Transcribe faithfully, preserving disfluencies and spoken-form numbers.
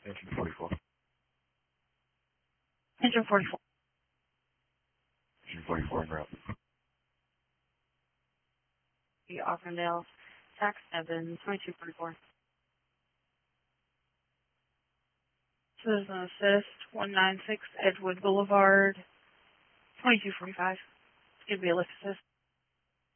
Engine forty-four. Engine forty-four. Engine forty-four en route. The Auburndale, tax seven, twenty-two forty-four. Citizen Assist, one nine six Edgewood Boulevard, twenty-two forty-five. It's going to be a lift assist.